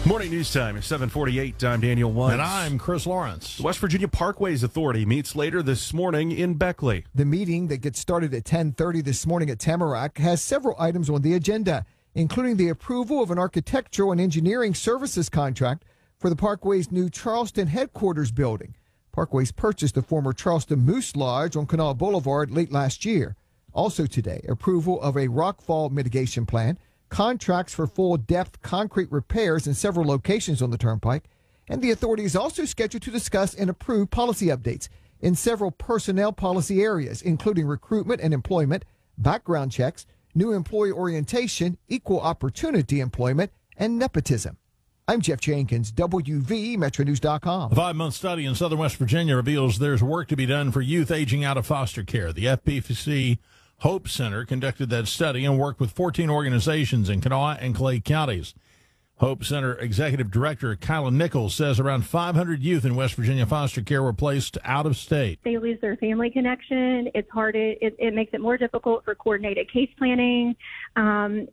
Morning news time is 7:48. I'm Daniel Woods. And I'm Chris Lawrence. The West Virginia Parkways Authority meets later this morning in Beckley. The meeting that gets started at 10:30 this morning at Tamarack has several items on the agenda, including the approval of an architectural and engineering services contract for the Parkway's new Charleston headquarters building. Parkways purchased the former Charleston Moose Lodge on Canal Boulevard late last year. Also today, approval of a rockfall mitigation plan, contracts for full-depth concrete repairs in several locations on the Turnpike, and the authority is also scheduled to discuss and approve policy updates in several personnel policy areas, including recruitment and employment, background checks, new employee orientation, equal opportunity employment, and nepotism. I'm Jeff Jenkins, WVMetroNews.com. A 5-month study in southern West Virginia reveals there's work to be done for youth aging out of foster care. The FPC Hope Center conducted that study and worked with 14 organizations in Kanawha and Clay counties. Hope Center Executive Director Kyla Nichols says around 500 youth in West Virginia foster care were placed out of state. They lose their family connection. It's hard. It makes it more difficult for coordinated case planning. And,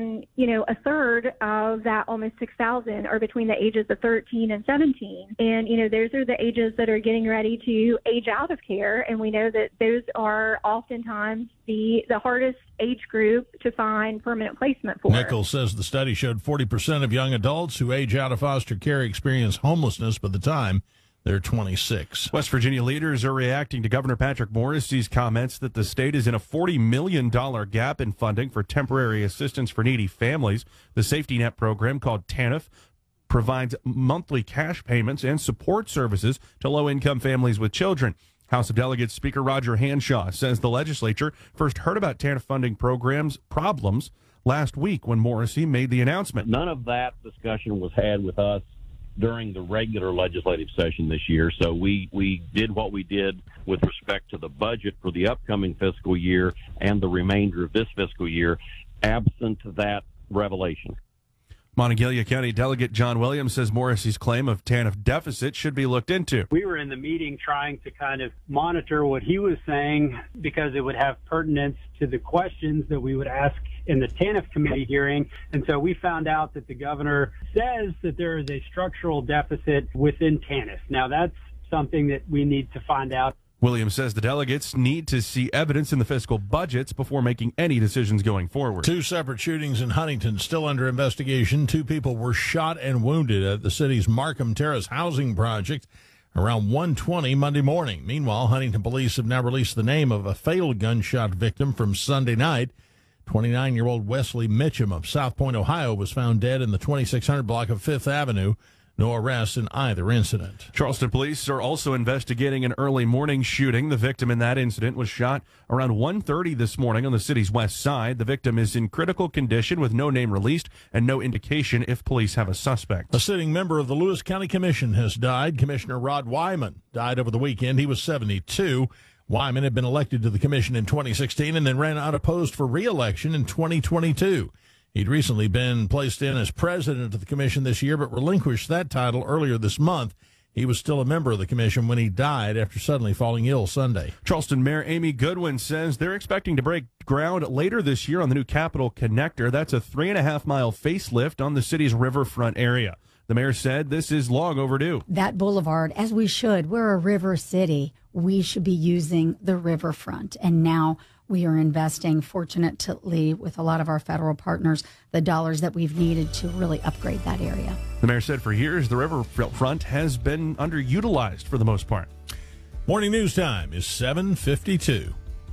a third of that, almost 6,000, are between the ages of 13 and 17. And, those are the ages that are getting ready to age out of care. And we know that those are oftentimes the hardest age group to find permanent placement for. Nichols says the study showed 40% of young adults who age out of foster care experience homelessness by the time they're 26. West Virginia leaders are reacting to Governor Patrick Morrisey's comments that the state is in a $40 million gap in funding for temporary assistance for needy families. The safety net program, called TANF, provides monthly cash payments and support services to low-income families with children. House of Delegates Speaker Roger Hanshaw says the legislature first heard about TANF funding programs problems last week when Morrisey made the announcement. None of that discussion was had with us during the regular legislative session this year, so we did what we did with respect to the budget for the upcoming fiscal year and the remainder of this fiscal year, absent that revelation. Monongalia County Delegate John Williams says Morrisey's claim of TANF deficit should be looked into. We were in the meeting trying to kind of monitor what he was saying because it would have pertinence to the questions that we would ask in the TANF committee hearing. And so we found out that the governor says that there is a structural deficit within TANF. Now, that's something that we need to find out. Williams says the delegates need to see evidence in the fiscal budgets before making any decisions going forward. 2 separate shootings in Huntington still under investigation. 2 people were shot and wounded at the city's Markham Terrace housing project around 1:20 Monday morning. Meanwhile, Huntington police have now released the name of a fatal gunshot victim from Sunday night. 29-year-old Wesley Mitchum of South Point, Ohio, was found dead in the 2600 block of Fifth Avenue. No arrests in either incident. Charleston police are also investigating an early morning shooting. The victim in that incident was shot around 1:30 this morning on the city's west side. The victim is in critical condition with no name released and no indication if police have a suspect. A sitting member of the Lewis County Commission has died. Commissioner Rod Wyman died over the weekend. He was 72. Wyman had been elected to the commission in 2016 and then ran unopposed for re-election in 2022. He'd recently been placed in as president of the commission this year, but relinquished that title earlier this month. He was still a member of the commission when he died after suddenly falling ill Sunday. Charleston Mayor Amy Goodwin says they're expecting to break ground later this year on the new Capitol Connector. That's a 3.5-mile facelift on the city's riverfront area. The mayor said this is long overdue. That boulevard, as we should, we're a river city. We should be using the riverfront. And now we are investing, fortunately, with a lot of our federal partners, the dollars that we've needed to really upgrade that area. The mayor said for years the riverfront has been underutilized for the most part. Morning news time is 7:52.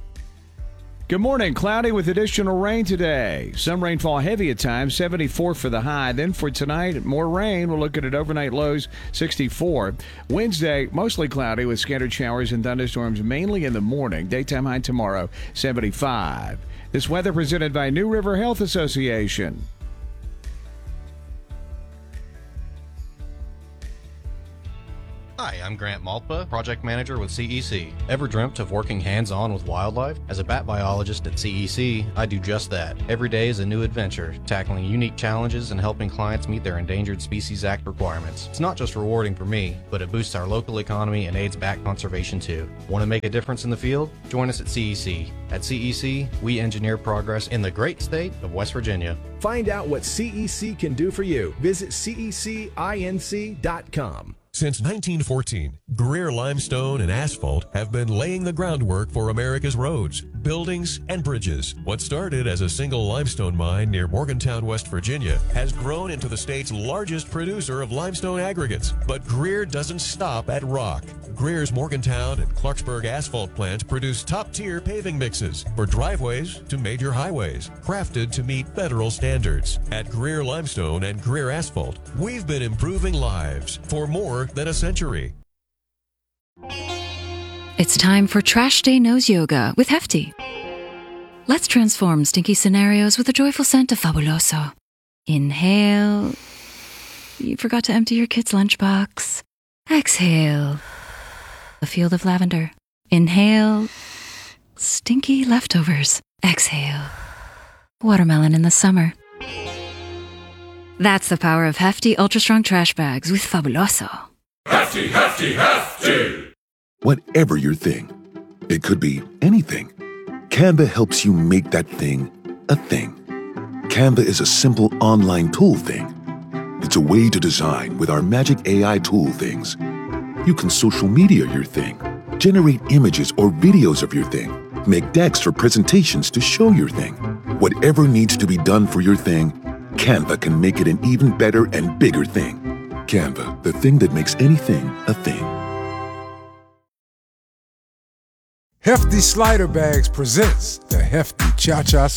Good morning. Cloudy with additional rain today. Some rainfall heavy at times, 74 for the high. Then for tonight, more rain. We'll look at overnight lows, 64. Wednesday, mostly cloudy with scattered showers and thunderstorms mainly in the morning. Daytime high tomorrow, 75. This weather presented by New River Health Association. Hi, I'm Grant Malpa, project manager with CEC. Ever dreamt of working hands-on with wildlife? As a bat biologist at CEC, I do just that. Every day is a new adventure, tackling unique challenges and helping clients meet their Endangered Species Act requirements. It's not just rewarding for me, but it boosts our local economy and aids bat conservation too. Want to make a difference in the field? Join us at CEC. At CEC, we engineer progress in the great state of West Virginia. Find out what CEC can do for you. Visit cecinc.com. Since 1914, Greer Limestone and Asphalt have been laying the groundwork for America's roads, buildings, and bridges. What started as a single limestone mine near Morgantown, West Virginia, has grown into the state's largest producer of limestone aggregates. But Greer doesn't stop at rock. Greer's Morgantown and Clarksburg asphalt plants produce top-tier paving mixes for driveways to major highways, crafted to meet federal standards. At Greer Limestone and Greer Asphalt, we've been improving lives for more than a century. It's time for Trash Day Nose Yoga with Hefty. Let's transform stinky scenarios with a joyful scent of Fabuloso. Inhale. You forgot to empty your kid's lunchbox. Exhale. A field of lavender. Inhale. Stinky leftovers. Exhale. Watermelon in the summer. That's the power of Hefty Ultra Strong Trash Bags with Fabuloso. Hefty, hefty, hefty! Whatever your thing, it could be anything. Canva helps you make that thing a thing. Canva is a simple online tool thing. It's a way to design with our magic AI tool things. You can social media your thing, generate images or videos of your thing, make decks for presentations to show your thing. Whatever needs to be done for your thing, Canva can make it an even better and bigger thing. Canva, the thing that makes anything a thing. Hefty Slider Bags presents the Hefty Cha-Cha